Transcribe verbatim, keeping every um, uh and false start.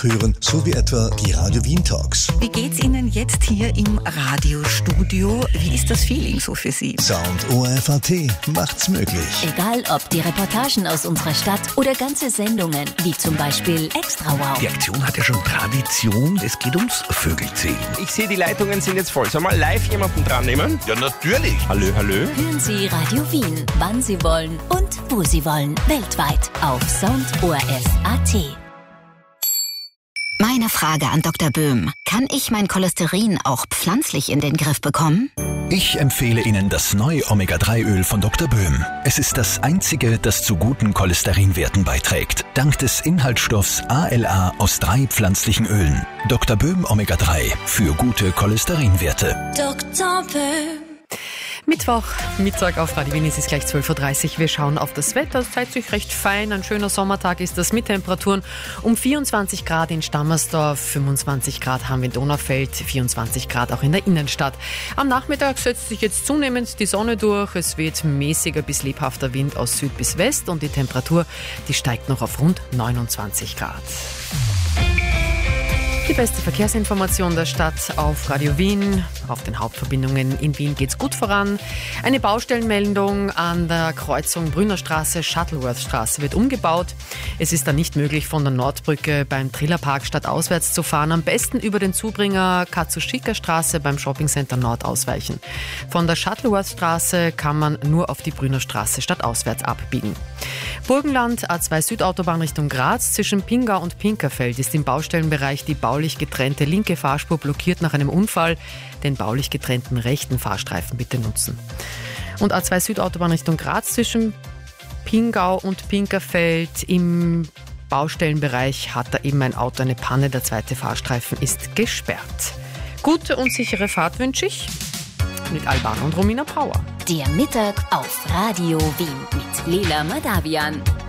nachhören, so wie etwa die Radio Wien Talks. Wie geht's Ihnen jetzt hier im Radiostudio? Wie ist das Feeling so für Sie? Sound O R F A T macht's möglich. Egal ob die Reportagen aus unserer Stadt oder ganze Sendungen, wie zum Beispiel Extra Wow. Die Aktion hat ja schon Tradition, es geht ums Vögelzählen. Ich sehe, die Leitungen sind jetzt voll. Sollen wir live jemanden dran nehmen? Ja, natürlich. Hallo, hallo. Hören Sie Radio Wien, wann Sie wollen und wo Sie wollen, weltweit auf Sound O R F A T. Meine Frage an Doktor Böhm. Kann ich mein Cholesterin auch pflanzlich in den Griff bekommen? Ich empfehle Ihnen das neue Omega drei Öl von Doktor Böhm. Es ist das einzige, das zu guten Cholesterinwerten beiträgt. Dank des Inhaltsstoffs A L A aus drei pflanzlichen Ölen. Doktor Böhm Omega drei für gute Cholesterinwerte. Doktor Böhm. Mittwoch, Mittag auf Radio Wien, es ist gleich zwölf Uhr dreißig. Wir schauen auf das Wetter. Es zeigt sich recht fein. Ein schöner Sommertag ist das mit Temperaturen um vierundzwanzig Grad in Stammersdorf, fünfundzwanzig Grad haben wir in Donaufeld, vierundzwanzig Grad auch in der Innenstadt. Am Nachmittag setzt sich jetzt zunehmend die Sonne durch. Es weht mäßiger bis lebhafter Wind aus Süd bis West und die Temperatur, die steigt noch auf rund neunundzwanzig Grad. Die beste Verkehrsinformation der Stadt auf Radio Wien. Auf den Hauptverbindungen in Wien geht's gut voran. Eine Baustellenmeldung an der Kreuzung Brünnerstraße, Shuttleworth-Straße wird umgebaut. Es ist dann nicht möglich, von der Nordbrücke beim Trillerpark stadtauswärts zu fahren. Am besten über den Zubringer Katsushika-Straße beim Shoppingcenter Nord ausweichen. Von der Shuttleworth-Straße kann man nur auf die Brünnerstraße stadtauswärts abbiegen. Burgenland, A zwei Südautobahn Richtung Graz. Zwischen Pingau und Pinkerfeld ist im Baustellenbereich die baulich getrennte linke Fahrspur blockiert nach einem Unfall. Den baulich getrennten rechten Fahrstreifen bitte nutzen. Und A zwei Südautobahn Richtung Graz zwischen Pingau und Pinkerfeld im Baustellenbereich hat da eben ein Auto eine Panne. Der zweite Fahrstreifen ist gesperrt. Gute und sichere Fahrt wünsche ich mit Albana und Romina Power. Der Mittag auf Radio Wien mit Lela Madavian.